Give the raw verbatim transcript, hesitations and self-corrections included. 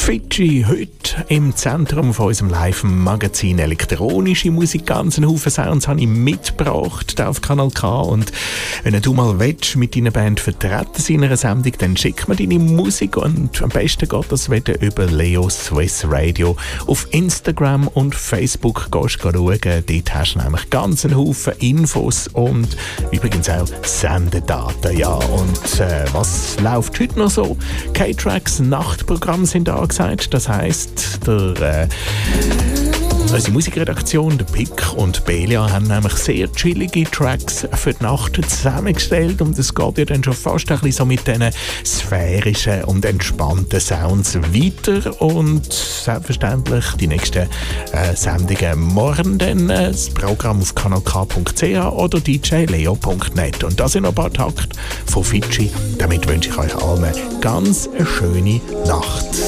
Fidschi, heute im Zentrum von unserem Live-Magazin elektronische Musik. Ganz einen Haufen Sounds habe ich mitgebracht auf Kanal K. Und wenn du mal willst, mit deiner Band vertreten sein in einer Sendung, dann schick mir deine Musik. Und am besten geht das wieder über Leo Swiss Radio. Auf Instagram und Facebook gehst du schauen. Dort hast du nämlich ganz einen Haufen Infos und übrigens auch Sendedaten. Ja, und äh, was läuft heute noch so? K-Tracks Nachtprogramm sind angesagt. Das heisst, der äh, unsere Musikredaktion, der Pick und Belia, haben nämlich sehr chillige Tracks für die Nacht zusammengestellt und es geht ja dann schon fast ein bisschen so mit diesen sphärischen und entspannten Sounds weiter und selbstverständlich die nächsten äh, Sendungen morgen dann äh, das Programm auf kanal k punkt c h oder d j leo punkt net und das sind noch ein paar Takte von Fidschi. Damit wünsche ich euch allen ganz eine schöne Nacht.